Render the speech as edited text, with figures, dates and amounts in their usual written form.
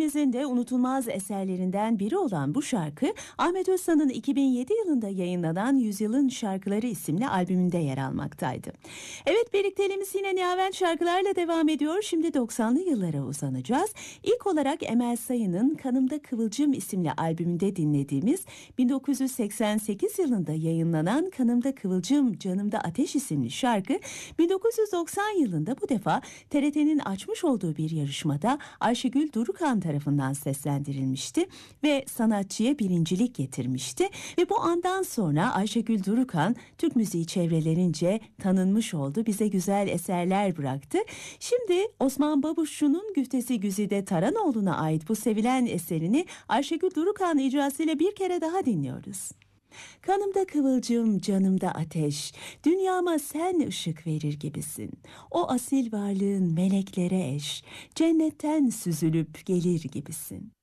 ülkemizin de unutulmaz eserlerinden biri olan bu şarkı, Ahmet Özsan'ın 2007 yılında yayınlanan Yüzyılın Şarkıları isimli albümünde yer almaktaydı. Evet, birlikteliğimiz yine Nihaven şarkılarla devam ediyor. Şimdi 90'lı yıllara uzanacağız. İlk olarak Emel Sayın'ın Kanımda Kıvılcım isimli albümünde dinlediğimiz 1988 yılında yayınlanan Kanımda Kıvılcım Canımda Ateş isimli şarkı 1990 yılında bu defa TRT'nin açmış olduğu bir yarışmada Ayşegül Durukan tarafından seslendirilmişti ve sanatçıya birincilik getirmişti ve bu andan sonra Ayşegül Durukan Türk müziği çevrelerince tanınmış oldu, bize güzel eserler bıraktı. Şimdi Osman Babuşçu'nun Güftesi Güzide Taranoğlu'na ait bu sevilen eserini Ayşegül Durukan icrasıyla bir kere daha dinliyoruz. Kanımda kıvılcım, canımda ateş, dünyama sen ışık verir gibisin. O asil varlığın meleklere eş, cennetten süzülüp gelir gibisin.